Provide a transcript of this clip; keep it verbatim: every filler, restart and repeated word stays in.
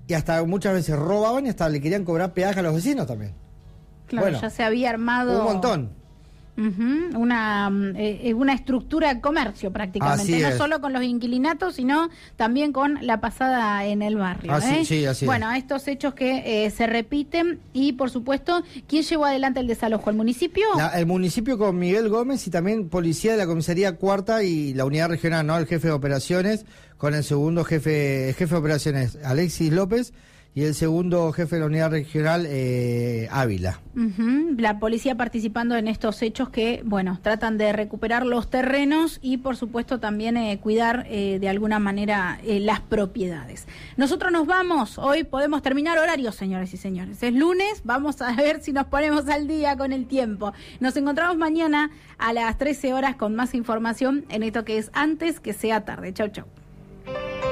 y hasta muchas veces robaban y hasta le querían cobrar peaje a los vecinos también. Claro, bueno, ya se había armado... Un montón. Uh-huh, una, eh, una estructura de comercio prácticamente, así no es. solo con los inquilinatos, sino también con la pasada en el barrio. Así, ¿eh? sí, así bueno, es. estos hechos que eh, se repiten y, por supuesto, ¿quién llevó adelante el desalojo? ¿El municipio? La, el municipio con Miguel Gómez y también policía de la comisaría cuarta y la unidad regional, ¿no? El jefe de operaciones con el segundo jefe, el jefe de operaciones, Alexis López, y el segundo jefe de la unidad regional, eh, Ávila. Uh-huh. La policía participando en estos hechos que, bueno, tratan de recuperar los terrenos y, por supuesto, también eh, cuidar eh, de alguna manera eh, las propiedades. Nosotros nos vamos, hoy podemos terminar horarios, señores y señores. Es lunes, vamos a ver si nos ponemos al día con el tiempo. Nos encontramos mañana a las trece horas con más información en esto que es Antes que sea tarde. Chau, chau.